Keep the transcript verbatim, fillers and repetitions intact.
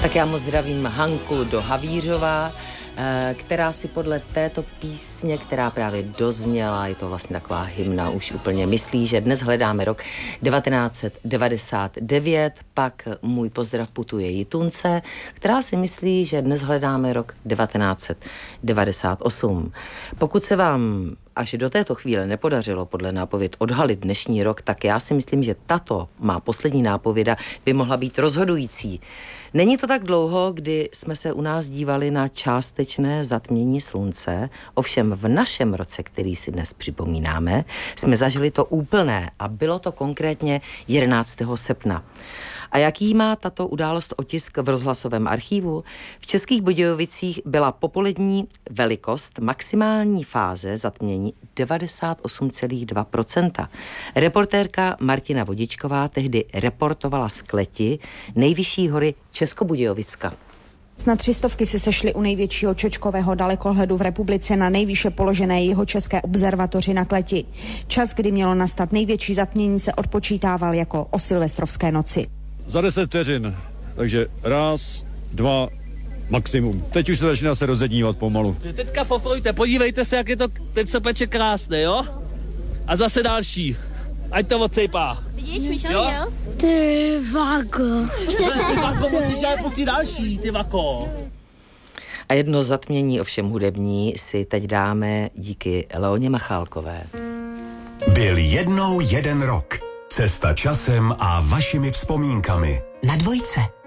Tak já moc zdravím Hanku do Havířova, která si podle této písně, která právě dozněla, je to vlastně taková hymna, už úplně myslí, že dnes hledáme rok devatenáct set devadesát devět, pak můj pozdrav putuje Jitunce, která si myslí, že dnes hledáme rok devatenáct set devadesát osm. Pokud se vám až do této chvíle nepodařilo podle nápověd odhalit dnešní rok, tak já si myslím, že tato má poslední nápověda by mohla být rozhodující. Není to tak dlouho, kdy jsme se u nás dívali na částečné zatmění slunce, ovšem v našem roce, který si dnes připomínáme, jsme zažili to úplné a bylo to konkrétně jedenáctého srpna. A jaký má tato událost otisk v rozhlasovém archívu? V Českých Budějovicích byla popolední velikost maximální fáze zatmění devadesát osm celá dva procenta. Reportérka Martina Vodičková tehdy reportovala z Kleti, nejvyšší hory Českobudějovicka. Snad tři stovky se sešly u největšího čočkového dalekohledu v republice na nejvýše položené jihočeské observatoři na Kleti. Čas, kdy mělo nastat největší zatmění, se odpočítával jako o silvestrovské noci. Za deset vteřin, takže raz, dva, maximum. Teď už se začíná se rozednívat pomalu. Teďka foflujte, podívejte se, jak je to teď se peče krásné, jo? A zase další, ať to odsejpá. Vidíš, Michel, viděl? Ty vako. Ty vako, musíš ale pustit další, ty vako. A jedno zatmění, ovšem hudební, si teď dáme díky Leoně Machálkové. Byl jednou jeden rok. Cesta časem a vašimi vzpomínkami. Na dvojce.